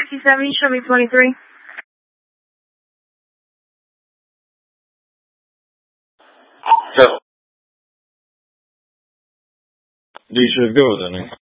67, show me 23. Go. Dice, go then.